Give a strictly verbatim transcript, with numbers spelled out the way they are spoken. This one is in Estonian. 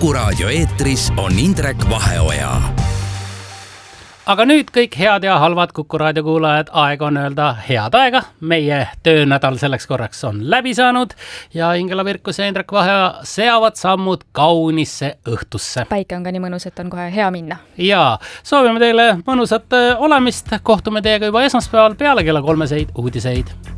Kuku Raadio eetris on Indrek Vaheoja. Aga nüüd kõik head ja halvad Kuku Raadio kuulajad, aeg on öelda head aega. Meie töönädal selleks korraks on läbi saanud ja Ingela Virkus ja Indrek Vaheoja seavad sammud kaunisse õhtusse. Päike on ka nii mõnus, et on kohe hea minna. Ja soovime teile mõnusat olemist. Kohtume teiega juba esmaspäeval peale kella kolmeseid uudiseid.